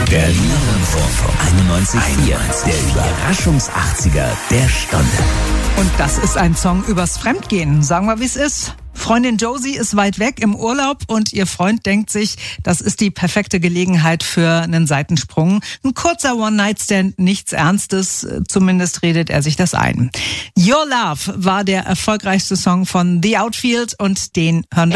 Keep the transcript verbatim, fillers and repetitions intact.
Berliner Rundfunk einundneunzig Komma vier. Der Überraschungs-achtziger der Stunde. Und das ist ein Song übers Fremdgehen. Sagen wir, wie es ist. Freundin Josie ist weit weg im Urlaub und ihr Freund denkt sich, das ist die perfekte Gelegenheit für einen Seitensprung. Ein kurzer One-Night-Stand, nichts Ernstes, zumindest redet er sich das ein. Your Love war der erfolgreichste Song von The Outfield und den hören wir